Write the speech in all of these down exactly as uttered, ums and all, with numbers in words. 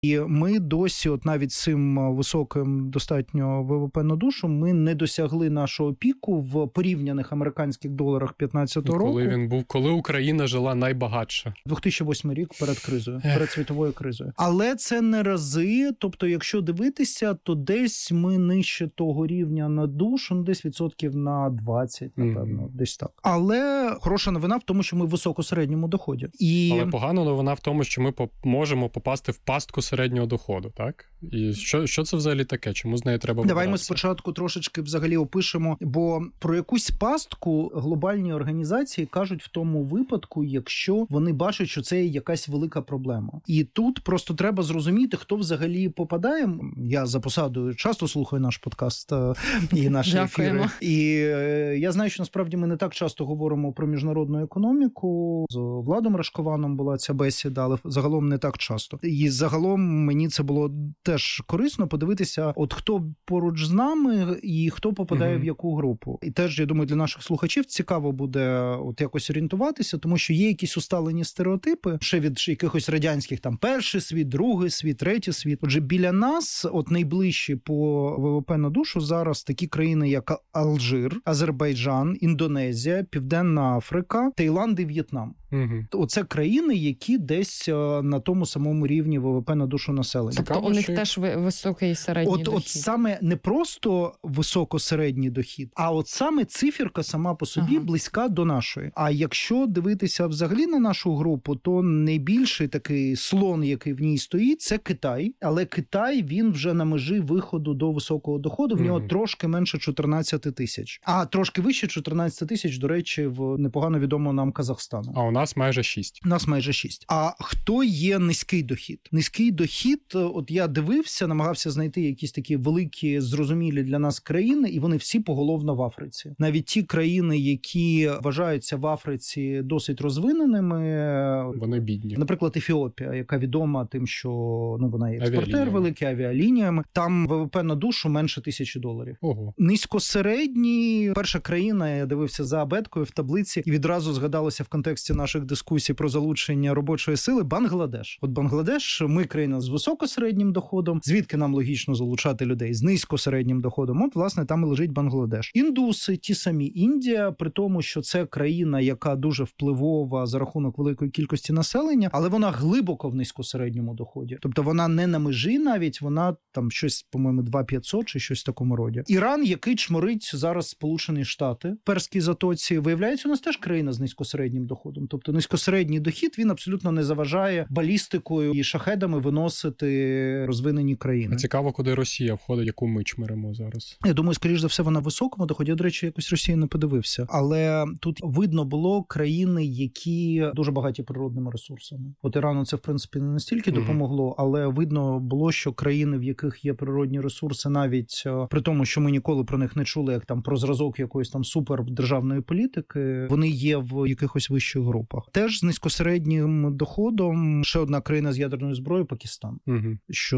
І ми досі, от навіть з цим високим достатньо ВВП на душу, ми не досягли нашого піку в порівняних американських доларах п'ятнадцятого року. Коли він був, коли Україна жила найбагатше. дві тисячі восьмий рік перед кризою, перед світовою кризою. Але це не рази, тобто якщо дивитися, то десь ми нижче того рівня на душу, ну десь відсотків на двадцять, напевно, mm-hmm. десь так. Але хороша новина в тому, що ми в високосередньому доході. І... Але погана новина в тому, що ми можемо попасти в пастку середнього доходу, так? І що, що це взагалі таке? Чому з нею треба Давай ми спочатку трошечки взагалі опишемо, бо про якусь пастку глобальні організації кажуть в тому випадку, якщо вони бачать, що це якась велика проблема. І тут просто треба зрозуміти, хто взагалі попадає. Я за посадою часто слухаю наш подкаст і наші ефіри. І я знаю, що насправді ми не так часто говоримо про міжнародну економіку. З Владом Рашкованом була ця бесіда, але загалом не так часто. І загалом мені це було теж корисно подивитися, от хто поруч з нами і хто попадає угу. в яку групу. І теж, я думаю, для наших слухачів цікаво буде от якось орієнтуватися, тому що є якісь усталені стереотипи, ще від якихось радянських, там, перший світ, другий світ, третій світ. Отже, біля нас, от найближчі по ВВП на душу зараз такі країни, як Алжир, Азербайджан, Індонезія, Південна Африка, Таїланд і В'єтнам. Угу. Оце країни, які десь на тому самому рівні ВВП на душу населення. Тобто у них теж високий середній от, дохід. От саме не просто високосередній дохід, а от саме циферка сама по собі ага. близька до нашої. А якщо дивитися взагалі на нашу групу, то найбільший такий слон, який в ній стоїть, це Китай. Але Китай, він вже на межі виходу до високого доходу, в нього mm-hmm. трошки менше чотирнадцять тисяч. А трошки вище чотирнадцять тисяч, до речі, в непогано відомого нам Казахстану. А у нас майже шість. У нас майже шість. А хто є низький дохід? Низький дохід, от я дивився, намагався знайти якісь такі великі, зрозумілі для нас країни, і вони всі поголовно в Африці. Навіть ті країни, які вважаються в Африці досить розвиненими, вони бідні. Наприклад, Ефіопія, яка відома тим, що ну вона є експортер великий, авіалініями. Там ВВП на душу менше тисячі доларів. Ого. Низькосередні, перша країна, я дивився за абеткою в таблиці, і відразу згадалося в контексті наших дискусій про залучення робочої сили Бангладеш. От Бангладеш, ми країна з високосереднім доходом, звідки нам логічно залучати людей з низькосереднім доходом. От, власне, там і лежить Бангладеш. Індуси, ті самі, Індія, при тому, що це країна, яка дуже впливова за рахунок великої кількості населення, але вона глибоко в низькосередньому доході. Тобто вона не на межі навіть, вона там щось, по-моєму, два тисячі п'ятсот чи щось в такому роді. Іран, який чморить зараз Сполучені Штати, в Перській затоці, виявляється, у нас теж країна з низькосереднім доходом. Тобто низькосередній дохід, він абсолютно не заважає балістикою і шахедами виносити розвинені країни. А цікаво, куди Росія входить, яку ми чмиримо зараз. Я думаю, скоріш за все, вона в високому доході. Я, до речі, якось Росію не подивився. Але тут видно було країни, які дуже багаті природними ресурсами. От Ірану це, в принципі, не настільки допомогло, але видно було, що країни, в яких є природні ресурси, навіть при тому, що ми ніколи про них не чули, як там про зразок якоїсь там супердержавної політики, вони є в якихось вищих групах. Теж з низькосереднім доходом ще одна країна з ядерною зброєю – Пакистан. Угу.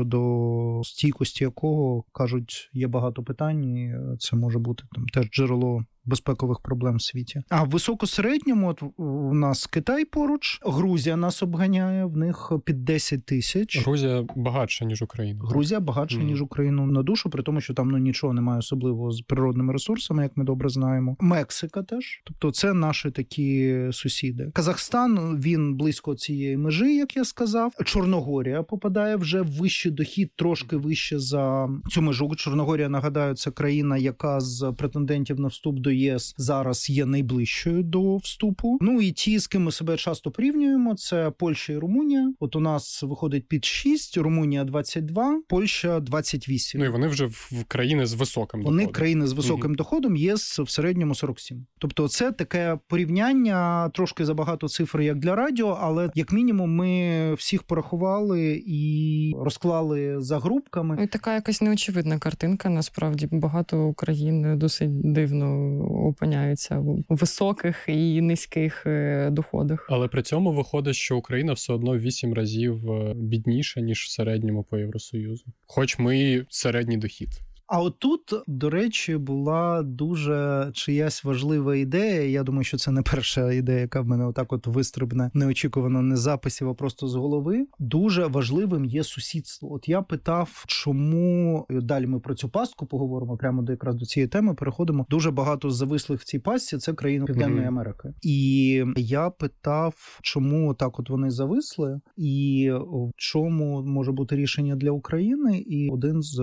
Щодо стійкості якого, кажуть, є багато питань, і це може бути там теж джерело безпекових проблем в світі. А в високосередньому от у нас Китай поруч, Грузія нас обганяє, в них під десять тисяч. Грузія багатша, ніж Україна. Грузія багатша, mm. ніж Україну на душу, при тому, що там ну нічого немає особливого з природними ресурсами, як ми добре знаємо. Мексика теж. Тобто це наші такі сусіди. Казахстан, він близько цієї межі, як я сказав. Чорногорія попадає вже в вищий дохід, трошки вище за цю межу. Чорногорія, нагадаю, це країна, яка з претендентів на вступ до ЄС зараз є найближчою до вступу. Ну і ті, з ким ми себе часто порівнюємо, це Польща і Румунія. От у нас виходить під шість, Румунія двадцять два, Польща двадцять вісім. Ну і вони вже в країни з високим вони доходом. Вони країни з високим угу. доходом, ЄС в середньому сорок сім. Тобто це таке порівняння, трошки забагато цифр, як для радіо, але як мінімум ми всіх порахували і розклали за групками. І така якась неочевидна картинка, насправді. Багато країн досить дивно опиняються в високих і низьких доходах. Але при цьому виходить, що Україна все одно вісім разів бідніша, ніж в середньому по Євросоюзу. Хоч ми середній дохід. А отут, до речі, була дуже чиясь важлива ідея. Я думаю, що це не перша ідея, яка в мене отак от вистрибне неочікувано, не з записів, а просто з голови. Дуже важливим є сусідство. От я питав, чому, далі ми про цю пастку поговоримо, прямо до якраз до цієї теми переходимо. Дуже багато завислих в цій пастці – це країни Південної mm-hmm. Америки. І я питав, чому так от вони зависли, і в чому може бути рішення для України. І один з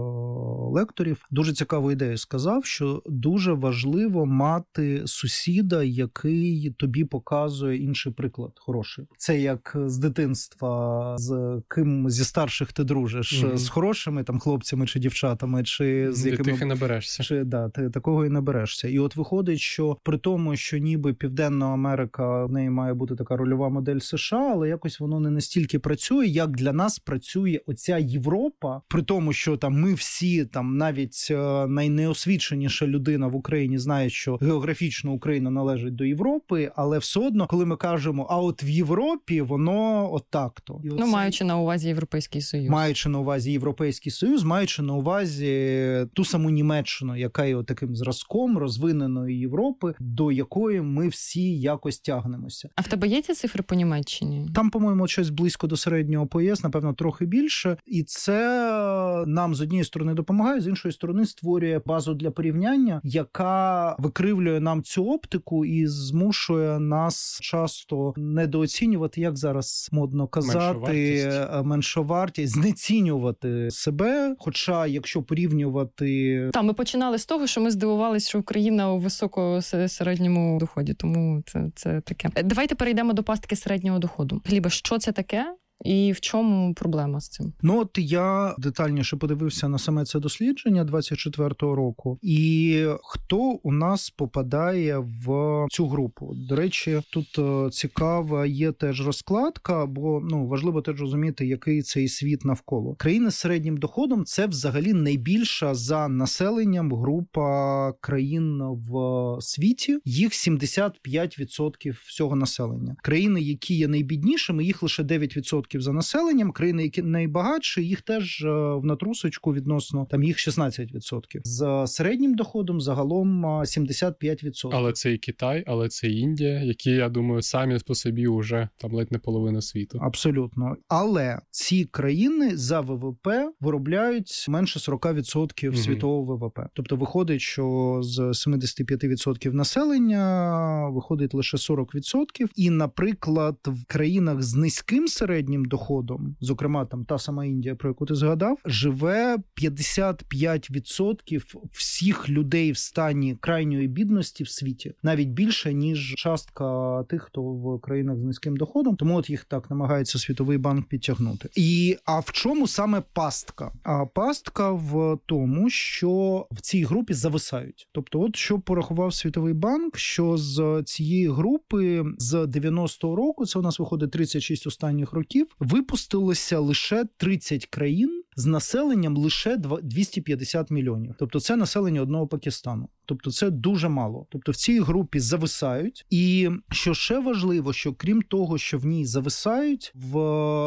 лекторів дуже цікаву ідею сказав, що дуже важливо мати сусіда, який тобі показує інший приклад хороший. Це як з дитинства, з ким зі старших ти дружиш, mm-hmm. з хорошими там хлопцями чи дівчатами, чи з якими... Ти тих і наберешся. Чи, да, ти такого і наберешся. І от виходить, що при тому, що ніби Південна Америка, в неї має бути така рольова модель США, але якось воно не настільки працює, як для нас працює оця Європа, при тому, що там ми всі, там навіть найнеосвіченіша людина в Україні знає, що географічно Україна належить до Європи, але все одно, коли ми кажемо, а от в Європі воно отак-то. І ну, оце... маючи на увазі Європейський Союз. Маючи на увазі Європейський Союз, маючи на увазі ту саму Німеччину, яка є таким зразком розвиненої Європи, до якої ми всі якось тягнемося. А в тебе є ці цифри по Німеччині? Там, по-моєму, щось близько до середнього по ЄС, напевно, трохи більше. І це нам з однієї сторони допомагає, з іншої сторони створює базу для порівняння, яка викривлює нам цю оптику і змушує нас часто недооцінювати, як зараз модно казати, меншовартість, знецінювати себе. Хоча, якщо порівнювати... Та, ми починали з того, що ми здивувалися, що Україна у високосередньому доході, тому це, це таке. Давайте перейдемо до пастки середнього доходу. Глібе, що це таке? І в чому проблема з цим? Ну, от я детальніше подивився на саме це дослідження двадцять четвертого року. І хто у нас попадає в цю групу? До речі, тут цікава є теж розкладка, бо ну важливо теж розуміти, який цей світ навколо. Країни з середнім доходом – це взагалі найбільша за населенням група країн в світі. Їх сімдесят п'ять відсотків всього населення. Країни, які є найбіднішими, їх лише дев'ять відсотків за населенням, країни, які найбагатші, їх теж в натрусочку відносно, там їх шістнадцять відсотків. З середнім доходом загалом сімдесят п'ять відсотків. Але це і Китай, але це і Індія, які, я думаю, самі по собі вже там ледь не половина світу. Абсолютно. Але ці країни за ВВП виробляють менше сорок відсотків угу. світового ВВП. Тобто виходить, що з сімдесят п'ять відсотків населення виходить лише сорок відсотків. І, наприклад, в країнах з низьким середнім доходом, зокрема там та сама Індія, про яку ти згадав, живе п'ятдесят п'ять відсотків всіх людей в стані крайньої бідності в світі. Навіть більше, ніж частка тих, хто в країнах з низьким доходом. Тому от їх так намагається Світовий банк підтягнути. І, а в чому саме пастка? А пастка в тому, що в цій групі зависають. Тобто от що порахував Світовий банк, що з цієї групи з дев'яностого року, це у нас виходить тридцять шість останніх років, випустилося лише тридцять країн з населенням лише двісті п'ятдесят мільйонів. Тобто це населення одного Пакистану. Тобто це дуже мало. Тобто в цій групі зависають. І що ще важливо, що крім того, що в ній зависають, в...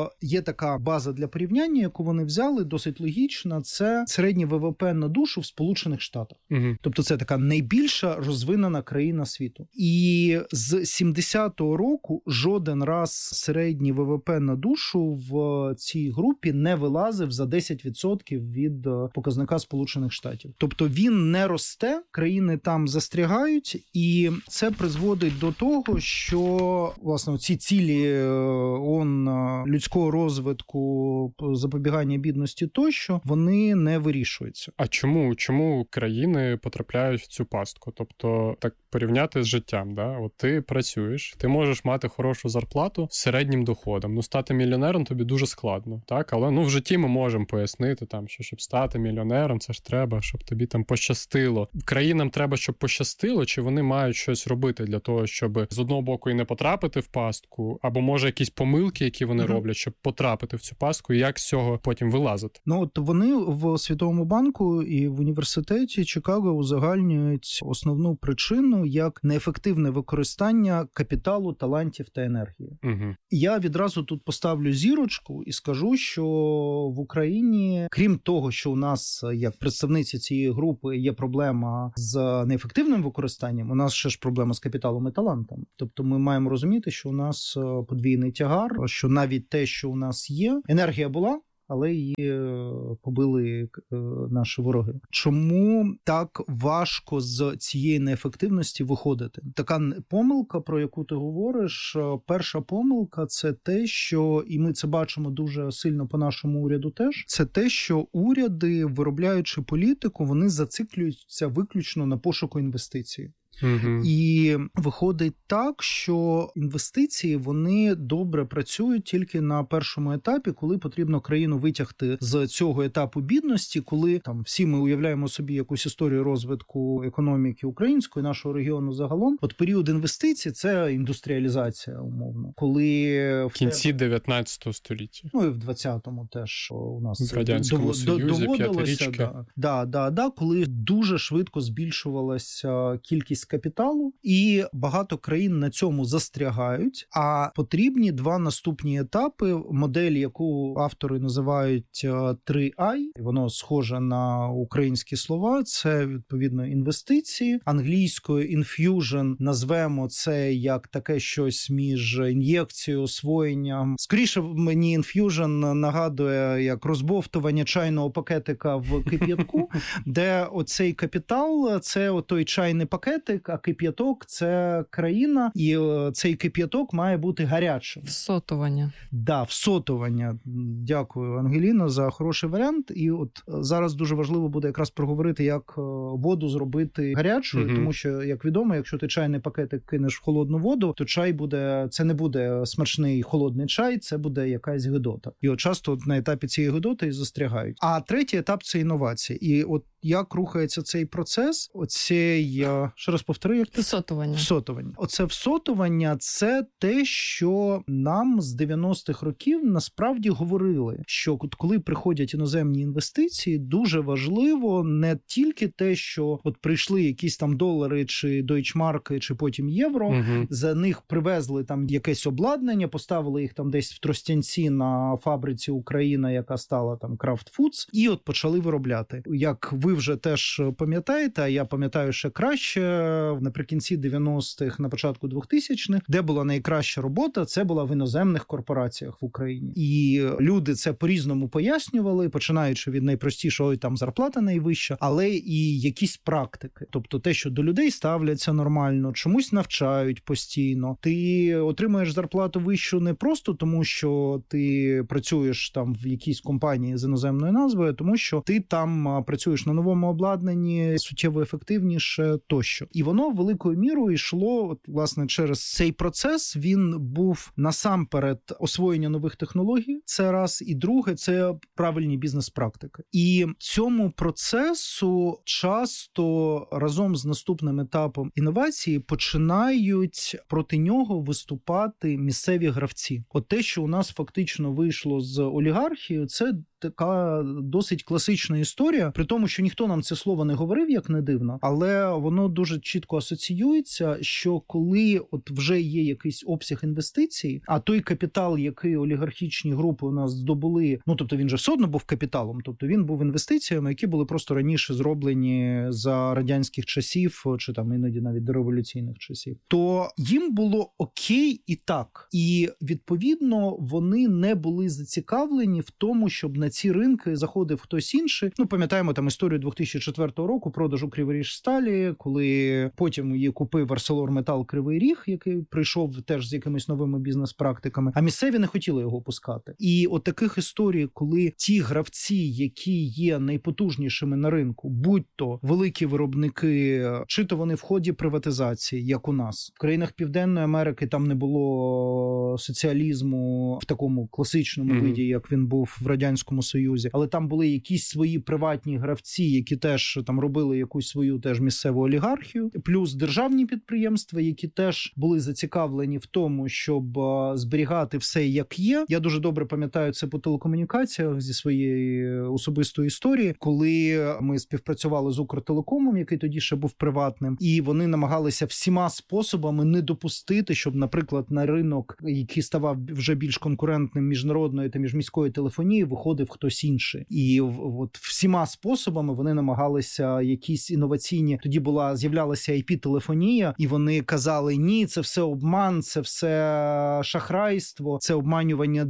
є така база для порівняння, яку вони взяли, досить логічна, це середній ВВП на душу в Сполучених Штатах. Угу. Тобто це така найбільша розвинена країна світу. І з сімдесятого року жоден раз середній ВВП на душу в цій групі не вилазив за десять відсотків від показника Сполучених Штатів. Тобто він не росте, країни там застрягають, і це призводить до того, що, власне, ці цілі ООН людського розвитку, запобігання бідності тощо, вони не вирішуються. А чому? Чому країни потрапляють в цю пастку? Тобто, так порівняти з життям, да? От ти працюєш, ти можеш мати хорошу зарплату з середнім доходом. Ну, стати мільйонером тобі дуже складно, так? Але, ну, в житті ми можемо пояснити, там, що щоб стати мільйонером, це ж треба, щоб тобі там пощастило. Країна країнам треба, щоб пощастило, чи вони мають щось робити для того, щоб з одного боку і не потрапити в пастку, або може якісь помилки, які вони угу. роблять, щоб потрапити в цю пастку, і як з цього потім вилазити? Ну, от вони в Світовому банку і в університеті Чикаго узагальнюють основну причину як неефективне використання капіталу, талантів та енергії. Угу. Я відразу тут поставлю зірочку і скажу, що в Україні, крім того, що у нас, як представниці цієї групи, є проблема з неефективним використанням, у нас ще ж проблема з капіталом і талантом. Тобто ми маємо розуміти, що у нас подвійний тягар, що навіть те, що у нас є, енергія була, але її побили наші вороги. Чому так важко з цієї неефективності виходити? Така помилка, про яку ти говориш, перша помилка – це те, що, і ми це бачимо дуже сильно по нашому уряду теж, це те, що уряди, виробляючи політику, вони зациклюються виключно на пошуку інвестицій. Угу. І виходить так, що інвестиції, вони добре працюють тільки на першому етапі, коли потрібно країну витягти з цього етапу бідності, коли там всі ми уявляємо собі якусь історію розвитку економіки української, нашого регіону загалом. От період інвестицій – це індустріалізація, умовно. Коли в кінці дев'ятнадцятого століття. Ну і в двадцятому теж у нас в Радянському Союзі, п'ятирічки. Да, да, да, да, коли дуже швидко збільшувалася кількість капіталу, і багато країн на цьому застрягають, а потрібні два наступні етапи, модель, яку автори називають три ай, воно схоже на українські слова, це, відповідно, інвестиції, англійською infusion назвемо це як таке щось між ін'єкцією, освоєнням. Скоріше мені infusion нагадує як розбовтування чайного пакетика в кип'ятку, де оцей капітал, це той чайний пакетик, а кип'яток – це країна, і цей кип'яток має бути гарячим. Всотування. Да, всотування. Дякую, Ангеліно, за хороший варіант. І от зараз дуже важливо буде якраз проговорити, як воду зробити гарячою, угу. тому що, як відомо, якщо ти чайний пакетик кинеш в холодну воду, то чай буде, це не буде смачний холодний чай, це буде якась гидота. І от часто на етапі цієї гидоти і застрягають. А третій етап – це інновації. І от як рухається цей процес, оцей, ще раз повторю, як всотування. Всотування. Оце всотування – це те, що нам з дев'яностих років насправді говорили, що коли приходять іноземні інвестиції, дуже важливо не тільки те, що от прийшли якісь там долари чи дойчмарки, чи потім євро, угу. за них привезли там якесь обладнання, поставили їх там десь в Тростянці на фабриці Україна, яка стала там Kraft Foods, і от почали виробляти. Як ви вже теж пам'ятаєте, а я пам'ятаю ще краще, наприкінці дев'яностих, на початку двохтисячних, де була найкраща робота, це була в іноземних корпораціях в Україні. І люди це по-різному пояснювали, починаючи від найпростішого, там зарплата найвища, але і якісь практики. Тобто те, що до людей ставляться нормально, чомусь навчають постійно. Ти отримуєш зарплату вищу не просто тому, що ти працюєш там в якійсь компанії з іноземною назвою, тому що ти там працюєш на новому обладнанні, суттєво ефективніше тощо. І воно великою мірою йшло, от, власне, через цей процес. Він був насамперед освоєння нових технологій, це раз, і друге, це правильні бізнес-практики. І цьому процесу часто разом з наступним етапом інновації починають проти нього виступати місцеві гравці. От те, що у нас фактично вийшло з олігархією, це така досить класична історія, при тому, що ніхто нам це слово не говорив, як не дивно, але воно дуже чітко асоціюється, що коли от вже є якийсь обсяг інвестицій, а той капітал, який олігархічні групи у нас здобули, ну, тобто він же все одно був капіталом, тобто він був інвестиціями, які були просто раніше зроблені за радянських часів, чи там іноді навіть до революційних часів, то їм було окей і так. І, відповідно, вони не були зацікавлені в тому, щоб на ці ринки заходив хтось інший. Ну, пам'ятаємо там історію дві тисячі четвертого року, продажу Криворіжсталі, коли потім її купив ArcelorMittal Кривий Ріг, який прийшов теж з якимись новими бізнес-практиками, а місцеві не хотіли його пускати. І от таких історій, коли ті гравці, які є найпотужнішими на ринку, будь-то великі виробники, чи то вони в ході приватизації, як у нас. В країнах Південної Америки там не було соціалізму в такому класичному mm-hmm. виді, як він був в Радянському Радянському Союзі, але там були якісь свої приватні гравці, які теж там робили якусь свою теж місцеву олігархію, плюс державні підприємства, які теж були зацікавлені в тому, щоб зберігати все як є. Я дуже добре пам'ятаю це по телекомунікаціях зі своєї особистої історії, коли ми співпрацювали з Укртелекомом, який тоді ще був приватним, і вони намагалися всіма способами не допустити, щоб, наприклад, на ринок, який ставав вже більш конкурентним міжнародної та міжміської телефонії, виходив хтось інший. І от всіма способами вони намагалися якісь інноваційні, тоді була, з'являлася ай пі-телефонія, і вони казали, ні, це все обман, це все шахрайство, це обманювання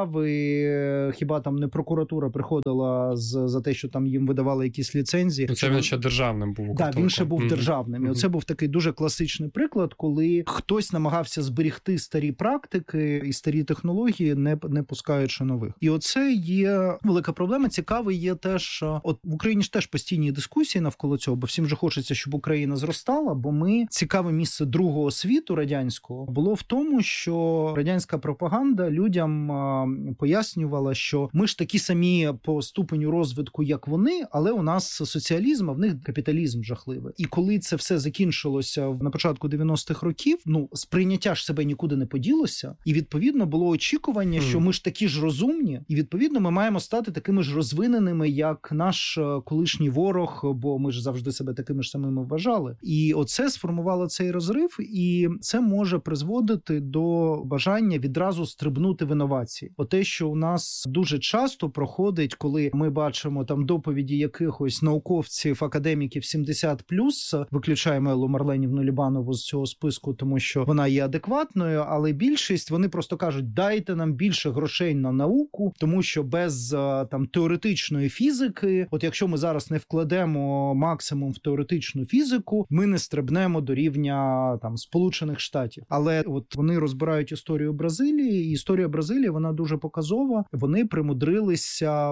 держави, хіба там не прокуратура приходила з, за те, що там їм видавали якісь ліцензії. Ну, це він ще державним був. Так, він ще був mm-hmm. державним. І mm-hmm. оце був такий дуже класичний приклад, коли хтось намагався зберігти старі практики і старі технології, не, не пускаючи нових. І оце є велика проблема. Цікаво є теж, от в Україні ж теж постійні дискусії навколо цього, бо всім же хочеться, щоб Україна зростала, бо ми, цікаве місце другого світу радянського було в тому, що радянська пропаганда людям пояснювала, що ми ж такі самі по ступеню розвитку, як вони, але у нас соціалізм, а в них капіталізм жахливий. І коли це все закінчилося на початку дев'яностих років, ну, сприйняття ж себе нікуди не поділося, і відповідно було очікування, що ми ж такі ж розумні, і відповідно ми маємо стати такими ж розвиненими, як наш колишній ворог, бо ми ж завжди себе такими ж самими вважали. І оце сформувало цей розрив, і це може призводити до бажання відразу стрибнути в інновації. Оте, що у нас дуже часто проходить, коли ми бачимо там доповіді якихось науковців, академіків сімдесят плюс, виключаємо Еллу Марленівну Лібанову з цього списку, тому що вона є адекватною, але більшість, вони просто кажуть, дайте нам більше грошей на науку, тому що без там теоретичної фізики, от якщо ми зараз не вкладемо максимум в теоретичну фізику, ми не стрибнемо до рівня там Сполучених Штатів. Але от вони розбирають історію Бразилії, і історія Бразилії, вона дуже показова. Вони примудрилися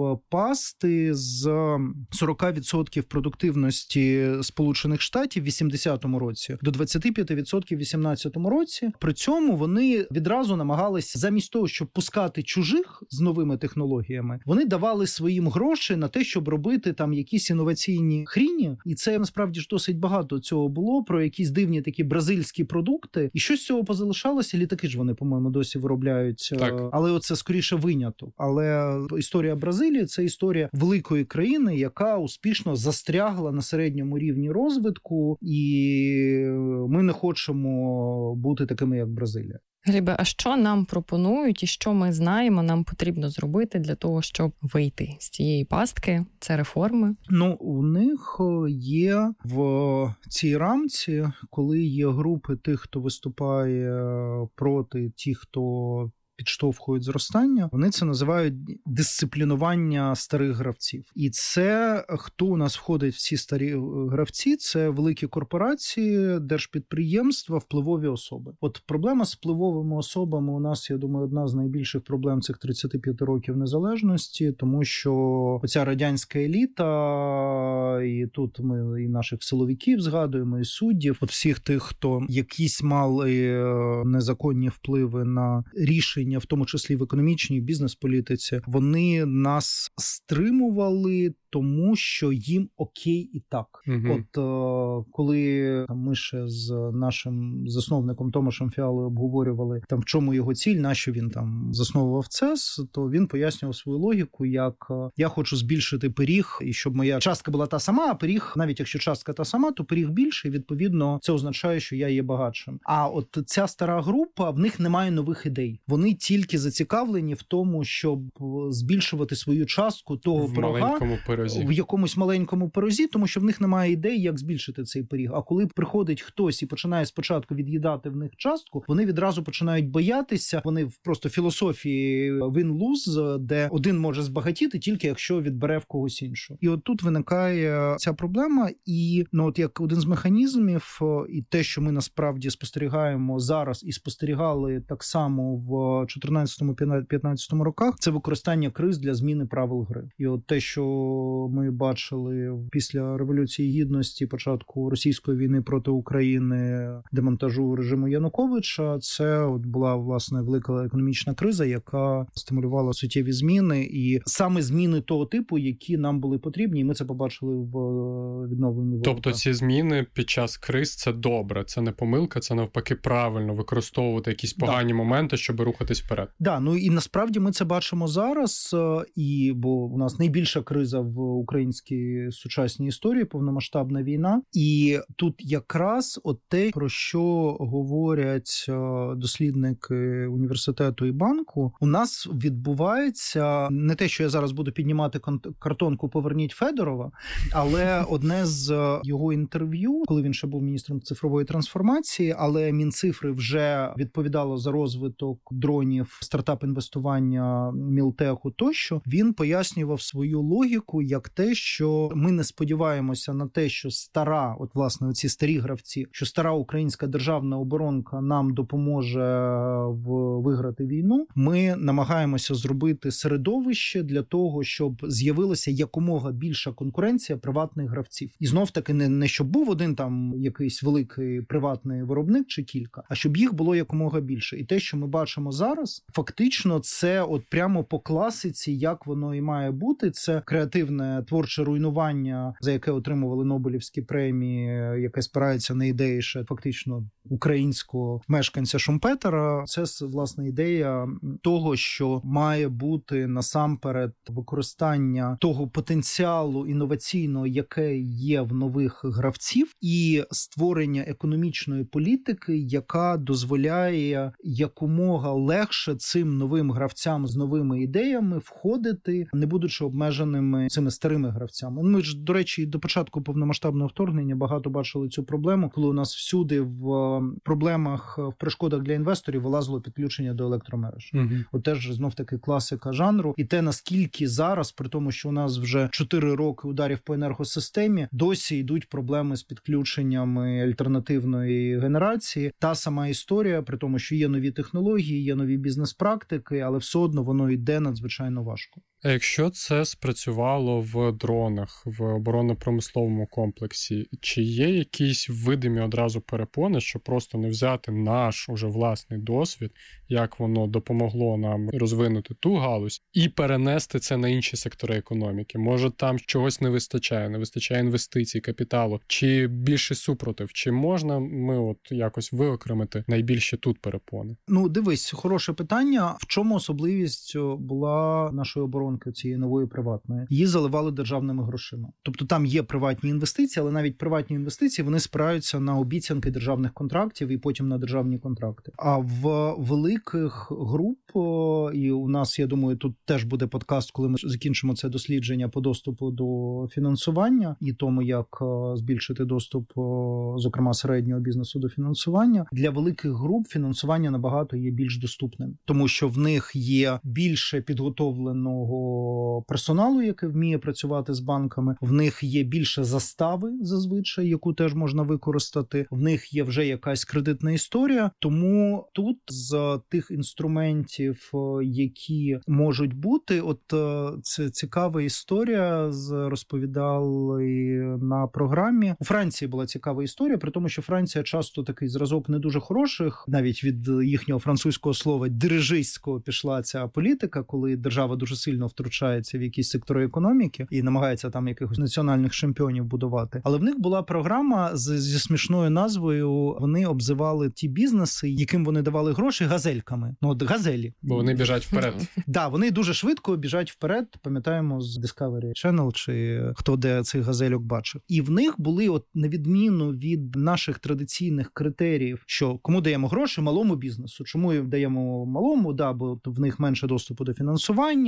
впасти з сорок відсотків продуктивності Сполучених Штатів в вісімдесятому році до двадцять п'ять відсотків в вісімнадцятому році. При цьому вони відразу намагалися, замість того, щоб пускати чужих з новими технологіями, вони давали своїм гроші на те, щоб робити там якісь інноваційні хріні. І це насправді ж досить багато цього було, про якісь дивні такі бразильські продукти. І що з цього позалишалося? Літаки ж вони, по-моєму, досі виробляють. Так. Але оце скоріше виняток. Але історія Бразилії – це історія великої країни, яка успішно застрягла на середньому рівні розвитку, і ми не хочемо бути такими, як Бразилія. Глібе, а що нам пропонують і що ми знаємо, нам потрібно зробити для того, щоб вийти з цієї пастки? Це реформи? Ну, у них є в цій рамці, коли є групи тих, хто виступає проти тих, хто підштовхують зростання, вони це називають дисциплінування старих гравців. І це, хто у нас входить в ці старі гравці, це великі корпорації, держпідприємства, впливові особи. От проблема з впливовими особами у нас, я думаю, одна з найбільших проблем цих тридцять п'ять років незалежності, тому що оця радянська еліта, і тут ми і наших силовиків згадуємо, і суддів, от всіх тих, хто якісь мали незаконні впливи на рішення, в тому числі в економічній, бізнес-політиці, вони нас стримували, тому що їм окей і так. Угу. От е, коли там, ми ще з нашим засновником Томашем Фіалою обговорювали, там, в чому його ціль, на що він там засновував ЦЕС, то він пояснював свою логіку, як е, я хочу збільшити пиріг, і щоб моя частка була та сама, а пиріг, навіть якщо частка та сама, то пиріг більший, відповідно, це означає, що я є багатшим. А от ця стара група, в них немає нових ідей. Вони тільки зацікавлені в тому, щоб збільшувати свою частку того в пирога, маленькому пирозі. В якомусь маленькому пирозі, тому що в них немає ідей, як збільшити цей пиріг. А коли приходить хтось і починає спочатку від'їдати в них частку, вони відразу починають боятися. Вони просто в філософії win-lose, де один може збагатіти тільки якщо відбере в когось іншого. І от тут виникає ця проблема. І ну от як один з механізмів, і те, що ми насправді спостерігаємо зараз і спостерігали так само в чотирнадцятому-п'ятнадцятому роках, це використання криз для зміни правил гри. І от те, що ми бачили після Революції Гідності, початку російської війни проти України, демонтажу режиму Януковича, це от була, власне, велика економічна криза, яка стимулювала суттєві зміни, і саме зміни того типу, які нам були потрібні, і ми це побачили в відновленні. Тобто ці зміни під час криз – це добре, це не помилка, це навпаки правильно використовувати якісь погані да. моменти, щоб рухатись вперед. Да, ну і насправді ми це бачимо зараз, і бо у нас найбільша криза в українській сучасній історії, повномасштабна війна, і тут якраз от те, про що говорять дослідники університету і банку, у нас відбувається не те, що я зараз буду піднімати картонку «Поверніть Федорова», але одне з його інтерв'ю, коли він ще був міністром цифрової трансформації, але Мінцифри вже відповідало за розвиток дронів, стартап-інвестування, мілтеху тощо, він пояснював свою логіку як те, що ми не сподіваємося на те, що стара, от власне оці старі гравці, що стара українська державна оборонка нам допоможе в виграти війну. Ми намагаємося зробити середовище для того, щоб з'явилася якомога більша конкуренція приватних гравців. І знов-таки не, не щоб був один там якийсь великий приватний виробник чи кілька, а щоб їх було якомога більше. І те, що ми бачимо зараз, фактично це от прямо по класиці, як воно і має бути. Це креативне творче руйнування, за яке отримували Нобелівські премії, яке спирається на ідеї ще фактично українського мешканця Шумпетера. Це, власне, ідея того, що має бути насамперед використання того потенціалу інноваційного, яке є в нових гравців, і створення економічної політики, яка дозволяє якомога легше цим новим гравцям з новими ідеями входити, не будучи обмеженими цими старими гравцями. Ми ж, до речі, до початку повномасштабного вторгнення багато бачили цю проблему, коли у нас всюди в проблемах, в перешкодах для інвесторів вилазило підключення до електромереж. Угу. От теж знов-таки класика жанру. І те, наскільки зараз, при тому, що у нас вже чотири роки ударів по енергосистемі, досі йдуть проблеми з підключеннями альтернативної генерації. Та сама історія, при тому, що є нові технології, є нові бізнес-практики, але все одно воно йде надзвичайно важко. А якщо це спрацювало в дронах, в оборонно-промисловому комплексі, чи є якісь видимі одразу перепони, що просто не взяти наш уже власний досвід, як воно допомогло нам розвинути ту галузь, і перенести це на інші сектори економіки? Може, там чогось не вистачає, не вистачає інвестицій, капіталу, чи більше супротив? Чи можна ми от якось виокремити найбільші тут перепони? Ну, дивись, хороше питання. В чому особливість була нашої оборонки цієї нової приватної? Її заливали державними грошима. Тобто там є приватні інвестиції, але навіть приватні інвестиції, вони спираються на обіцянки державних контрактів і потім на державні контракти. А в великих груп, і у нас, я думаю, тут теж буде подкаст, коли ми закінчимо це дослідження по доступу до фінансування і тому, як збільшити доступ, зокрема, середнього бізнесу до фінансування. Для великих груп фінансування набагато є більш доступним, тому що в них є більше підготовленого персоналу, який вміє працювати з банками, в них є більше застави зазвичай, яку теж можна використати, в них є вже якась кредитна історія, тому тут з тих інструментів, які можуть бути, от це цікава історія, розповідали на програмі. У Франції була цікава історія, при тому, що Франція часто такий зразок не дуже хороших, навіть від їхнього французького слова дирижистського пішла ця політика, коли держава дуже сильно втручається в якісь сектори економіки і намагається там якихось національних чемпіонів будувати. Але в них була програма з, зі смішною назвою, вони обзивали ті бізнеси, яким вони давали гроші, газельками. Ну, от газелі. Бо вони біжать вперед. Да, вони дуже швидко біжать вперед, пам'ятаємо з Discovery Channel, чи хто де цих газельок бачив. І в них були, от на відміну від наших традиційних критеріїв, що кому даємо гроші? Малому бізнесу. Чому даємо малому? Да, бо в них менше доступу до фінансування, вони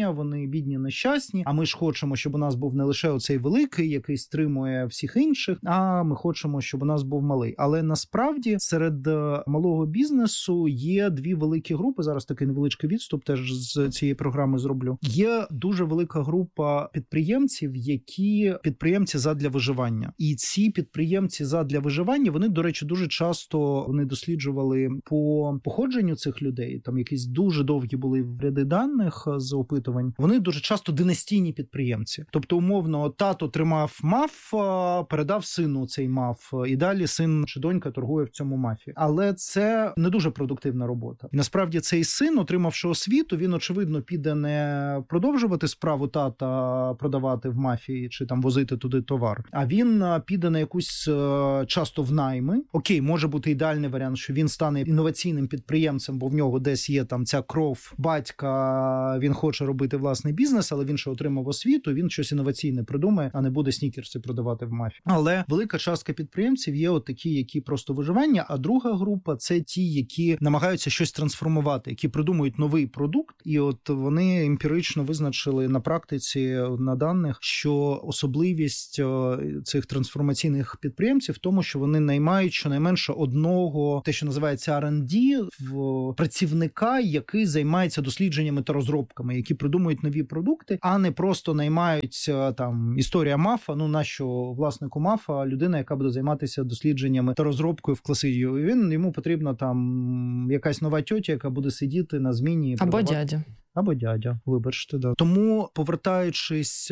самі бідні, нещасні, а ми ж хочемо, щоб у нас був не лише оцей великий, який стримує всіх інших, а ми хочемо, щоб у нас був малий. Але насправді серед малого бізнесу є дві великі групи, зараз такий невеличкий відступ теж з цієї програми зроблю. Є дуже велика група підприємців, які підприємці задля виживання. І ці підприємці задля виживання, вони, до речі, дуже часто вони досліджували по походженню цих людей, там якісь дуже довгі були ряди даних з опитувань. Вони дуже часто династійні підприємці. Тобто, умовно, тато тримав маф, передав сину цей маф, і далі син чи донька торгує в цьому мафі. Але це не дуже продуктивна робота. І насправді цей син, отримавши освіту, він, очевидно, піде не продовжувати справу тата продавати в мафії чи там возити туди товар, а він піде на якусь часто в найми. Окей, може бути ідеальний варіант, що він стане інноваційним підприємцем, бо в нього десь є там ця кров батька, він хоче робити власний бізнес, але він ще отримав освіту, він щось інноваційне придумає, а не буде снікерси продавати в мафі. Але велика частка підприємців є от такі, які просто виживання, а друга група – це ті, які намагаються щось трансформувати, які придумують новий продукт, і от вони емпірично визначили на практиці, на даних, що особливість цих трансформаційних підприємців в тому, що вони наймають щонайменше одного, те, що називається ар енд ді, в працівника, який займається дослідженнями та розробками, які придумують нові продукти, а не просто наймають там історія мафа, ну нащо власнику мафа людина, яка буде займатися дослідженнями та розробкою в класі. Він, йому потрібна там якась нова тьотя, яка буде сидіти на зміні. Або продавати. Дядя. Або дядя, вибачте, да. Тому, повертаючись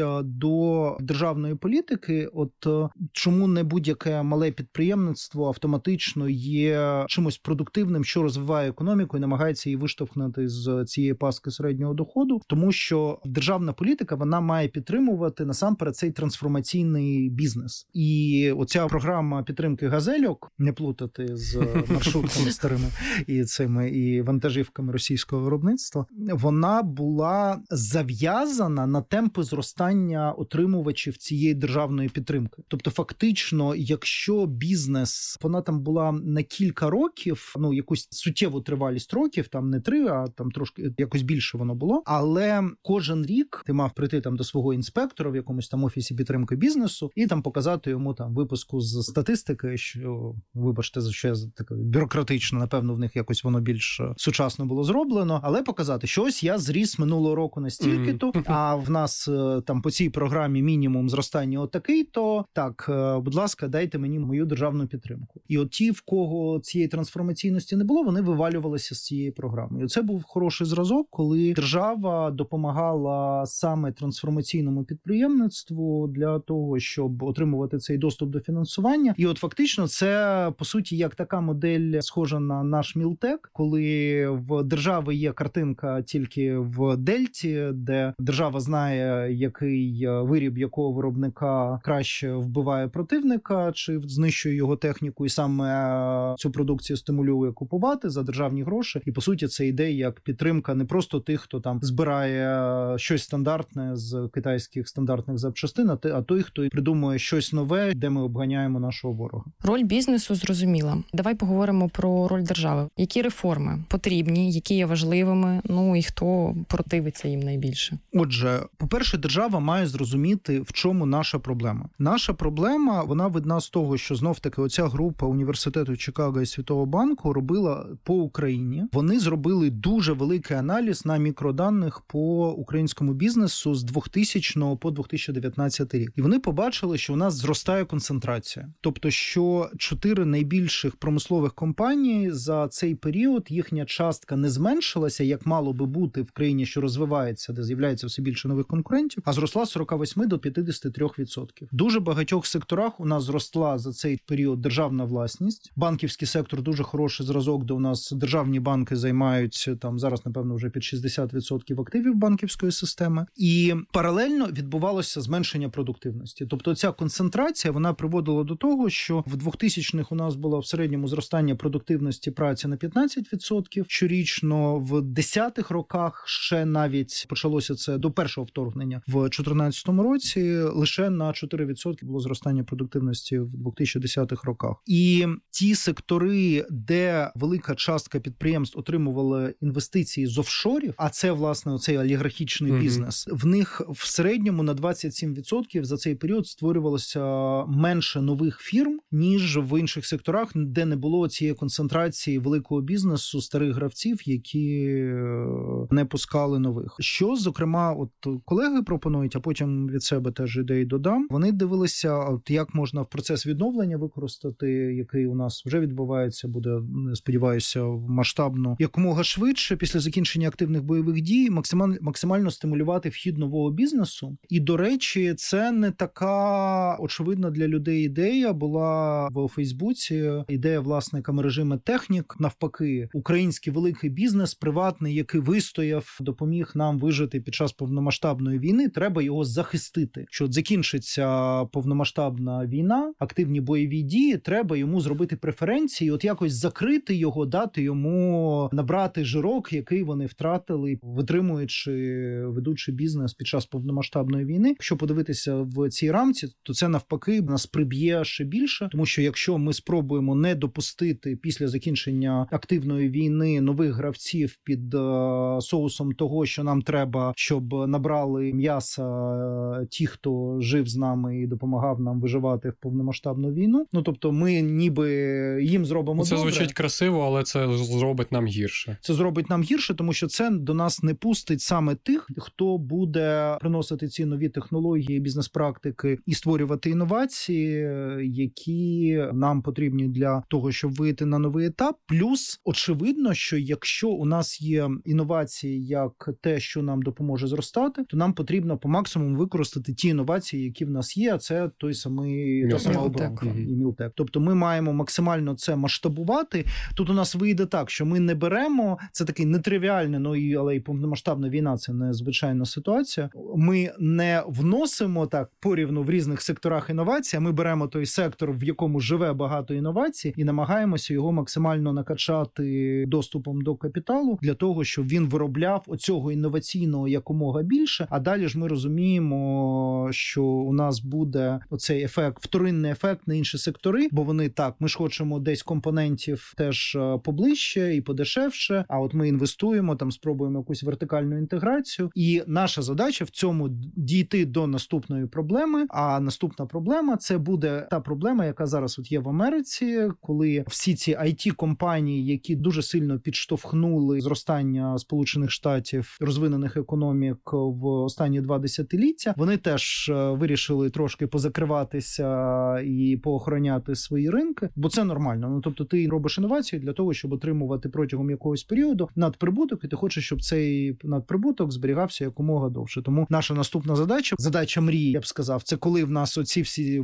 до державної політики, от чому не будь-яке мале підприємництво автоматично є чимось продуктивним, що розвиває економіку і намагається її виштовхнути з цієї пастки середнього доходу? Тому що державна політика, вона має підтримувати насамперед цей трансформаційний бізнес. І оця програма підтримки газельок, не плутати з маршрутками старими і цими, і вантажівками російського виробництва, вона була зав'язана на темпи зростання отримувачів цієї державної підтримки. Тобто, фактично, якщо бізнес, вона там була на кілька років, ну, якусь суттєву тривалість років, там не три, а там трошки якось більше воно було, але кожен рік ти мав прийти там до свого інспектора в якомусь там офісі підтримки бізнесу і там показати йому там випуску з статистики, що, вибачте, за що я таке бюрократично, напевно, в них якось воно більш сучасно було зроблено, але показати, що ось я зріс минулого року настільки-то, mm-hmm. а в нас там по цій програмі мінімум зростання отакий-то, так, будь ласка, дайте мені мою державну підтримку. І от ті, в кого цієї трансформаційності не було, вони вивалювалися з цієї програми. І це був хороший зразок, коли держава допомагала саме трансформаційному підприємництву для того, щоб отримувати цей доступ до фінансування. І от фактично це, по суті, як така модель схожа на наш Мілтек, коли в держави є картинка тільки в Дельті, де держава знає, який виріб якого виробника краще вбиває противника чи знищує його техніку, і саме цю продукцію стимулює купувати за державні гроші. І, по суті, це йде як підтримка не просто тих, хто там збирає щось стандартне з китайських стандартних запчастин, а той, хто придумує щось нове, де ми обганяємо нашого ворога. Роль бізнесу зрозуміла. Давай поговоримо про роль держави. Які реформи потрібні, які є важливими, ну і хто противиться їм найбільше? Отже, по-перше, держава має зрозуміти, в чому наша проблема. Наша проблема, вона видна з того, що знов-таки оця група університету Чикаго і Світового банку робила по Україні. Вони зробили дуже великий аналіз на мікроданих по українському бізнесу з двохтисячного по дві тисячі дев'ятнадцятий рік. І вони побачили, що у нас зростає концентрація. Тобто, що чотири найбільших промислових компанії за цей період, їхня частка не зменшилася, як мало би бути в країні, що розвивається, де з'являється все більше нових конкурентів, а зросла з сорок вісім до п'ятдесят три відсотки. В дуже багатьох секторах у нас зросла за цей період державна власність. Банківський сектор дуже хороший зразок, де у нас державні банки займають там зараз, напевно, вже під шістдесят відсотків активів банківської системи. І паралельно відбувалося зменшення продуктивності. Тобто ця концентрація, вона приводила до того, що в двохтисячних у нас було в середньому зростання продуктивності праці на п'ятнадцять відсотків щорічно, в десятих роках роках, ще навіть почалося це до першого вторгнення в чотирнадцятому році, лише на чотири відсотки було зростання продуктивності в двохтисячних роках. І ті сектори, де велика частка підприємств отримували інвестиції з офшорів, а це, власне, оцей олігархічний mm-hmm. бізнес, в них в середньому на двадцять сім відсотків за цей період створювалося менше нових фірм, ніж в інших секторах, де не було цієї концентрації великого бізнесу, старих гравців, які не пускали нових. Що, зокрема, от колеги пропонують, а потім від себе теж ідеї додам. Вони дивилися, от як можна в процес відновлення використати, який у нас вже відбувається, буде, сподіваюся, масштабно, якомога швидше, після закінчення активних бойових дій, максимально, максимально стимулювати вхід нового бізнесу. І, до речі, це не така очевидна для людей ідея була в Фейсбуці. Ідея власника мережі Медтехнік. Навпаки, український великий бізнес, приватний, який вистояв, допоміг нам вижити під час повномасштабної війни, треба його захистити. Що закінчиться повномасштабна війна, активні бойові дії, треба йому зробити преференції, от якось закрити його, дати йому набрати жирок, який вони втратили, витримуючи, ведучи бізнес під час повномасштабної війни. Якщо подивитися в цій рамці, то це навпаки нас приб'є ще більше, тому що якщо ми спробуємо не допустити після закінчення активної війни нових гравців під соусом того, що нам треба, щоб набрали м'яса ті, хто жив з нами і допомагав нам виживати в повномасштабну війну, ну тобто ми ніби їм зробимо це добре. Це звучить красиво, але це зробить нам гірше. Це зробить нам гірше, тому що це до нас не пустить саме тих, хто буде приносити ці нові технології, бізнес-практики і створювати інновації, які нам потрібні для того, щоб вийти на новий етап. Плюс, очевидно, що якщо у нас є інновації як те, що нам допоможе зростати, то нам потрібно по максимуму використати ті інновації, які в нас є, а це той самий та сама оборонка і Мілтек. Тобто ми маємо максимально це масштабувати. Тут у нас вийде так, що ми не беремо, це такий нетривіальний, ну і але і повномасштабна війна, це незвичайна ситуація. Ми не вносимо так порівну в різних секторах інновацій, а ми беремо той сектор, в якому живе багато інновацій, і намагаємося його максимально накачати доступом до капіталу для того, щоб він виробляв оцього інноваційного якомога більше. А далі ж ми розуміємо, що у нас буде оцей ефект, вторинний ефект на інші сектори, бо вони так, ми ж хочемо десь компонентів теж поближче і подешевше, а от ми інвестуємо, там спробуємо якусь вертикальну інтеграцію. І наша задача в цьому дійти до наступної проблеми, а наступна проблема це буде та проблема, яка зараз от є в Америці, коли всі ці ай ті-компанії, які дуже сильно підштовхнули зростання Сполучених Штатів, розвинених економік в останні два десятиліття, вони теж вирішили трошки позакриватися і поохороняти свої ринки, бо це нормально. Ну, тобто ти робиш інновації для того, щоб отримувати протягом якогось періоду надприбуток, і ти хочеш, щоб цей надприбуток зберігався якомога довше. Тому наша наступна задача, задача мрії, я б сказав, це коли в нас оці всі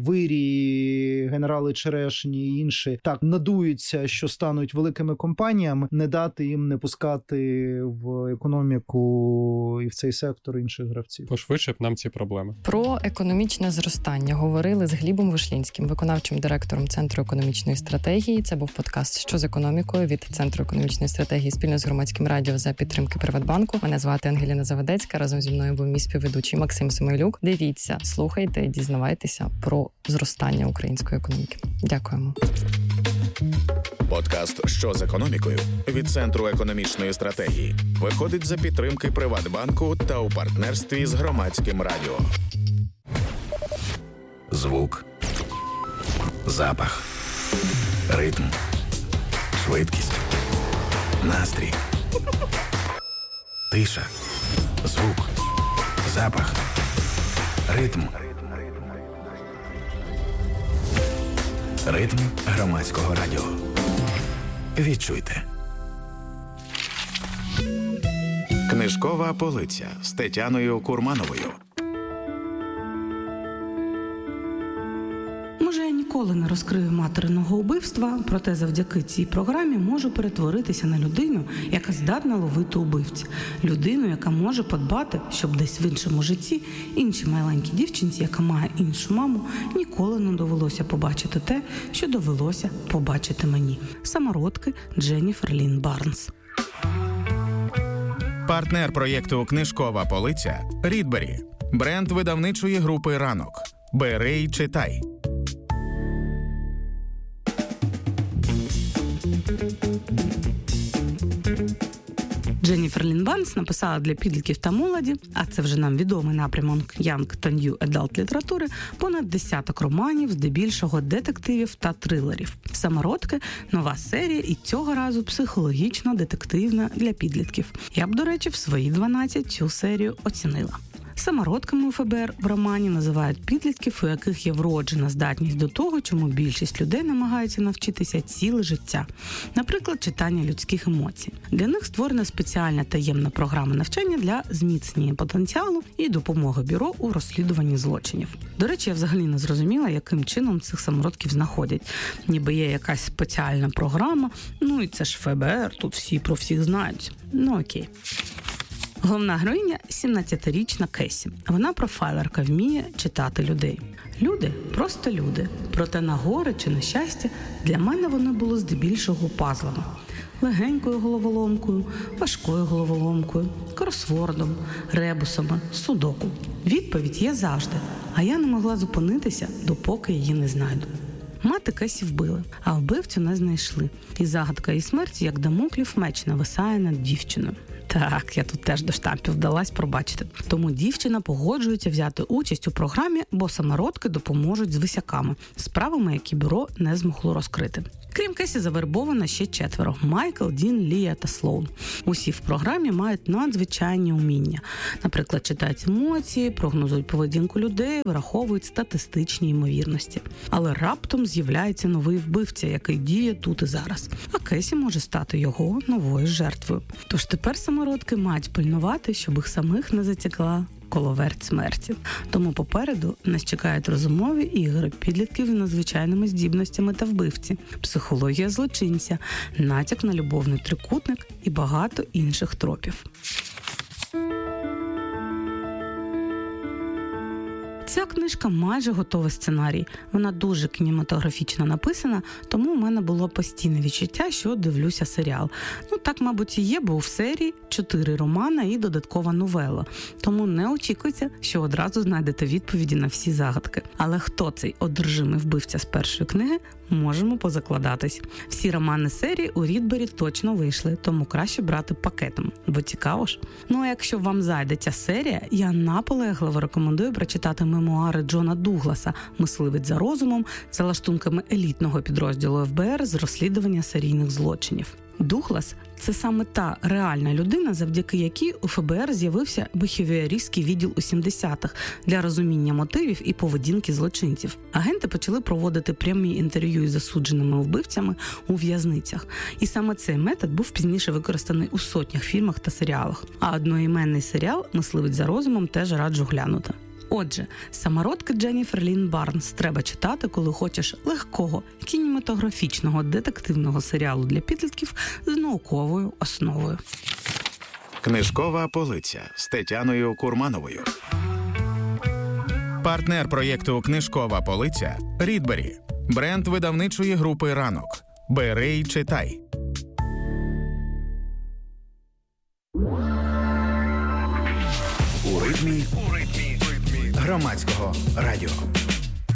вирі, генерали Черешні і інші так надуються, що стануть великими компаніями, не дати їм не пускати в економіку і в цей сектор інших гравців. Пошвидше б нам ці проблеми. Про економічне зростання говорили з Глібом Вишлінським, виконавчим директором Центру економічної стратегії. Це був подкаст «Що з економікою» від Центру економічної стратегії спільно з Громадським радіо за підтримки Приватбанку. Мене звати Ангеліна Завадецька. Разом зі мною був мій співведучий Максим Семилюк. Дивіться, слухайте, дізнавайтеся про зростання української економіки. Дякуємо. Подкаст «Що з економікою» від Центру економічної стратегії виходить за підтримки Приватбанку та у партнерстві з Громадським радіо. Звук, запах, ритм, швидкість, настрій, тиша, звук, запах, ритм. Ритм Громадського радіо. Відчуйте. Книжкова полиця з Тетяною Курмановою. Може, я ніколи не розкрию материного убивства, проте завдяки цій програмі можу перетворитися на людину, яка здатна ловити убивця. Людину, яка може подбати, щоб десь в іншому житті іншій маленькій дівчинці, яка має іншу маму, ніколи не довелося побачити те, що довелося побачити мені. Самородки Дженніфер Лін Барнс. Партнер проєкту «Книжкова полиця» – Рідбері. Бренд видавничої групи «Ранок». Бери й читай. Дженніфер Лін Барнс написала для підлітків та молоді, а це вже нам відомий напрямок Young та New Adult літератури, понад десяток романів, здебільшого детективів та трилерів. «Самородки» – нова серія і цього разу психологічно-детективна для підлітків. Я б, до речі, в свої дванадцять цю серію оцінила. Самородками у ФБР в романі називають підлітків, у яких є вроджена здатність до того, чому більшість людей намагаються навчитися ціле життя. Наприклад, читання людських емоцій. Для них створена спеціальна таємна програма навчання для зміцнення потенціалу і допомоги бюро у розслідуванні злочинів. До речі, я взагалі не зрозуміла, яким чином цих самородків знаходять. Ніби є якась спеціальна програма, ну і це ж ФБР, тут всі про всіх знають. Ну окей. Головна героїня – сімнадцятирічна Кесі. Вона профайлерка, вміє читати людей. Люди – просто люди. Проте на горе чи на щастя для мене вони були здебільшого пазлами. Легенькою головоломкою, важкою головоломкою, кросвордом, ребусами, судоку. Відповідь є завжди, а я не могла зупинитися, допоки її не знайду. Мати Кесі вбили, а вбивцю не знайшли. І загадка її смерті, як дамоклів меч, нависає над дівчиною. Так, я тут теж до штампів вдалась пробачити. Тому дівчина погоджується взяти участь у програмі, бо самородки допоможуть з висяками, справами, які бюро не змогло розкрити. Крім Кесі, завербовано ще четверо – Майкл, Дін, Лія та Слоун. Усі в програмі мають надзвичайні уміння. Наприклад, читають емоції, прогнозують поведінку людей, вираховують статистичні ймовірності. Але раптом з'являється новий вбивця, який діє тут і зараз. А Кесі може стати його новою жертвою. Тож тепер самородки мають пильнувати, щоб їх самих не затягла коловерть смерті. Тому попереду нас чекають розумові ігри, підлітків із надзвичайними здібностями та вбивці, психологія злочинця, натяк на любовний трикутник і багато інших тропів. Ця книжка майже готовий сценарій. Вона дуже кінематографічно написана, тому у мене було постійне відчуття, що дивлюся серіал. Ну, так, мабуть, і є, бо в серії чотири романа і додаткова новела. Тому не очікуйте, що одразу знайдете відповіді на всі загадки. Але хто цей одержимий вбивця з першої книги, можемо позакладатись. Всі романи серії у Рідбері точно вийшли, тому краще брати пакетом, бо цікаво ж. Ну, а якщо вам зайде ця серія, я наполегливо рекомендую прочитати мемуари Джона Дугласа «Мисливець за розумом» за лаштунками елітного підрозділу ФБР з розслідування серійних злочинів. Дуглас – це саме та реальна людина, завдяки якій у ФБР з'явився бихевіористський відділ у сімдесятих для розуміння мотивів і поведінки злочинців. Агенти почали проводити прямі інтерв'ю із засудженими вбивцями у в'язницях. І саме цей метод був пізніше використаний у сотнях фільмах та серіалах. А одноіменний серіал «Мисливець за розумом» теж раджу глянути. Отже, «Самородки» Дженніфер Лін Барнс треба читати, коли хочеш легкого, кінематографічного, детективного серіалу для підлітків з науковою основою. Книжкова полиця з Тетяною Курмановою. Партнер проєкту «Книжкова полиця» – Рідбері. Бренд видавничої групи «Ранок». Бери й читай. У ритмі громадського радіо.